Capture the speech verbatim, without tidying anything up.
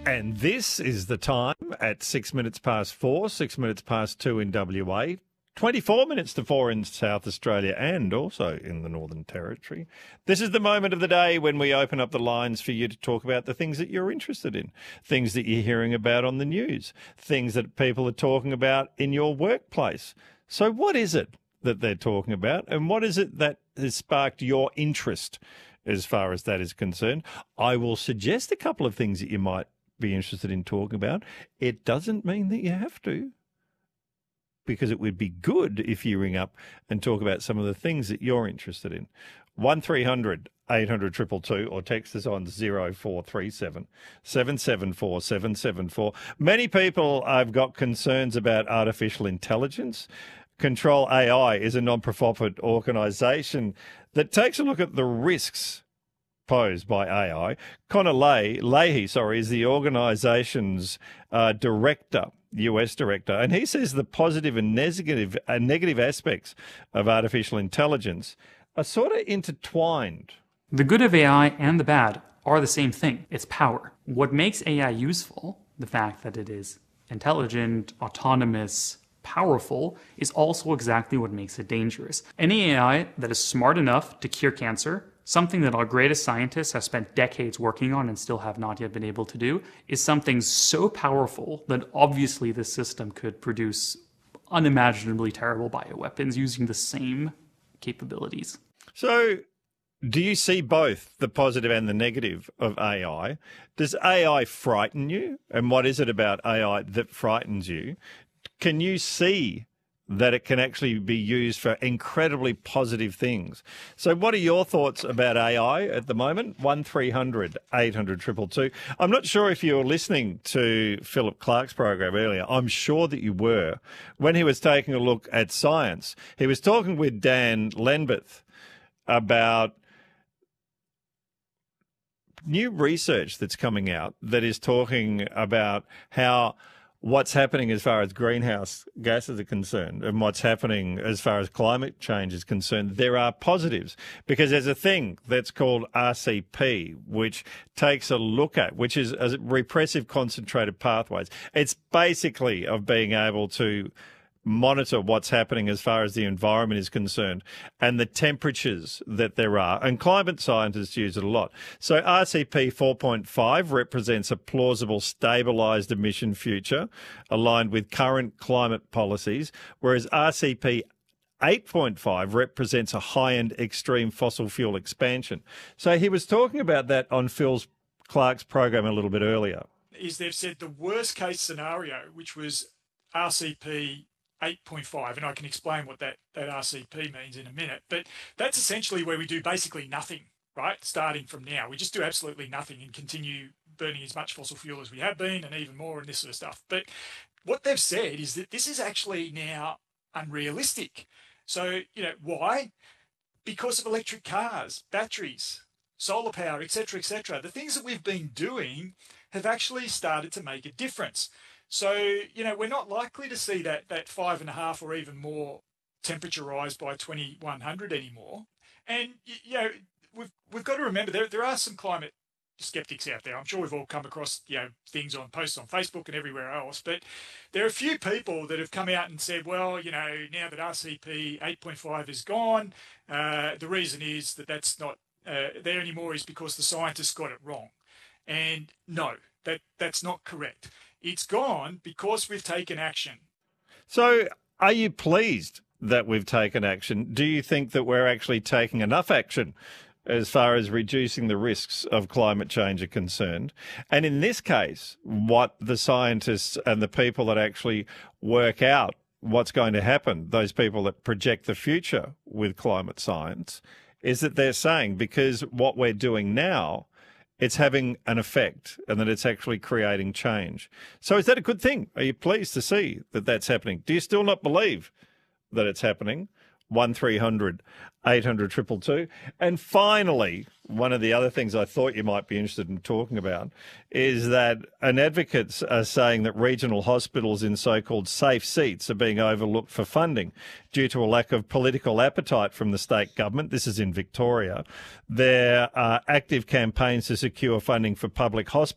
And this is the time at six minutes past four, six minutes past two in W A, twenty-four minutes to four in South Australia and also in the Northern Territory. This is the moment of the day when we open up the lines for you to talk about the things that you're interested in, things that you're hearing about on the news, things that people are talking about in your workplace. So what is it that they're talking about, and what is it that has sparked your interest as far as that is concerned? I will suggest a couple of things that you might be interested in talking about. It doesn't mean that you have to, because it would be good if you ring up and talk about some of the things that you're interested in. one three hundred eight hundred two two two or text us on zero four three seven seven seven four seven seven four. Many people have got concerns about artificial intelligence. Control A I is a non-profit organisation that takes a look at the risks posed by A I. Connor Leahy, Leahy sorry, is the organisation's uh, director, U S director, and he says the positive and negative, uh, negative aspects of artificial intelligence are sort of intertwined. The good of A I and the bad are the same thing. It's power. What makes A I useful, the fact that it is intelligent, autonomous, powerful, is also exactly what makes it dangerous. Any A I that is smart enough to cure cancer, something that our greatest scientists have spent decades working on and still have not yet been able to do, is something so powerful that obviously this system could produce unimaginably terrible bioweapons using the same capabilities. So do you see both the positive and the negative of A I? Does A I frighten you? And what is it about A I that frightens you? Can you see that it can actually be used for incredibly positive things? So what are your thoughts about A I at the moment? one three hundred eight hundred two two two. I'm not sure if you were listening to Philip Clark's program earlier. I'm sure that you were. When he was taking a look at science, he was talking with Dan Lenbeth about new research that's coming out that is talking about how what's happening as far as greenhouse gases are concerned and what's happening as far as climate change is concerned, there are positives, because there's a thing that's called R C P, which takes a look at, which is a repressive concentrated pathways. It's basically of being able to monitor what's happening as far as the environment is concerned and the temperatures that there are. And climate scientists use it a lot. So R C P four point five represents a plausible, stabilised emission future aligned with current climate policies, whereas R C P eight point five represents a high-end extreme fossil fuel expansion. So he was talking about that on Phil Clark's program a little bit earlier. Is they've said the worst case scenario, which was R C P eight point five, and I can explain what that, that R C P means in a minute, but that's essentially where we do basically nothing, right, starting from now. We just do absolutely nothing and continue burning as much fossil fuel as we have been and even more and this sort of stuff. But what they've said is that this is actually now unrealistic. So, you know, why? Because of electric cars, batteries, solar power, et cetera, et cetera. The things that we've been doing have actually started to make a difference. So, you know, we're not likely to see that that five and a half or even more temperature rise by twenty-one hundred anymore. And, you know, we've we've got to remember there there are some climate skeptics out there. I'm sure we've all come across, you know, things on posts on Facebook and everywhere else. But there are a few people that have come out and said, well, you know, now that R C P eight point five is gone, uh, the reason is that that's not uh, there anymore is because the scientists got it wrong. And no, that that's not correct. It's gone because we've taken action. So are you pleased that we've taken action? Do you think that we're actually taking enough action as far as reducing the risks of climate change are concerned? And in this case, what the scientists and the people that actually work out what's going to happen, those people that project the future with climate science, is that they're saying because what we're doing now, it's having an effect and that it's actually creating change. So is that a good thing? Are you pleased to see that that's happening? Do you still not believe that it's happening? one three hundred eight hundred two two two. And finally, one of the other things I thought you might be interested in talking about is that an advocates are saying that regional hospitals in so-called safe seats are being overlooked for funding due to a lack of political appetite from the state government. This is in Victoria. There are active campaigns to secure funding for public hospitals